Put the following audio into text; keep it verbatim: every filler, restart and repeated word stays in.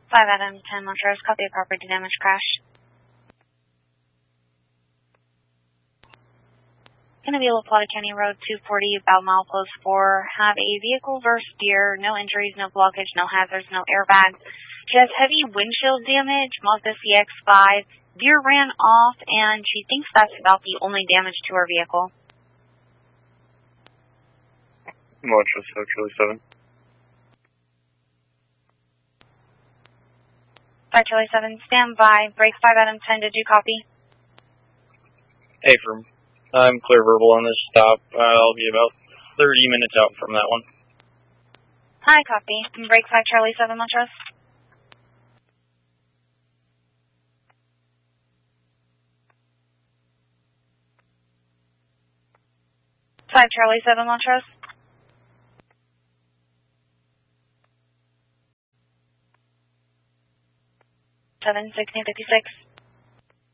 five Adam ten Montrose, copy a property damage crash. Gonna be La Plata County Road two forty, about milepost four. Have a vehicle versus deer, no injuries, no blockage, no hazards, no airbags. She has heavy windshield damage, Mazda C X five. Deer ran off, and she thinks that's about the only damage to her vehicle. Montrose, Charlie seven. five Charlie seven, stand by. Break five Adam ten, did you copy? Hey, from I'm clear verbal on this stop. Uh, I'll be about thirty minutes out from that one. Hi, copy. Break five Charlie seven, Montrose. five Charlie seven, Montrose. seven sixteen fifty-six.